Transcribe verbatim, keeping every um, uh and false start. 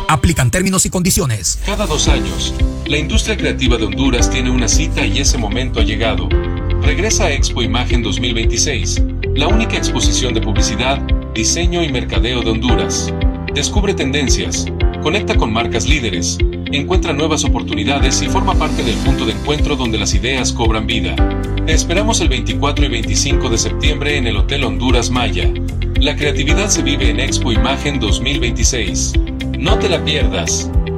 Aplican términos y condiciones. Cada dos años, la industria creativa de Honduras tiene una cita y ese momento ha llegado. Regresa a Expo Imagen dos mil veintiséis, la única exposición de publicidad, diseño y mercadeo de Honduras. Descubre tendencias, conecta con marcas líderes, encuentra nuevas oportunidades y forma parte del punto de encuentro donde las ideas cobran vida. Te esperamos el veinticuatro y veinticinco de septiembre en el Hotel Honduras Maya. La creatividad se vive en Expo Imagen dos mil veintiséis. No te la pierdas.